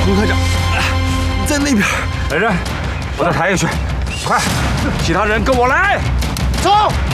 洪科长在那边。 来人，我到台下去，快！其他人跟我来， 走。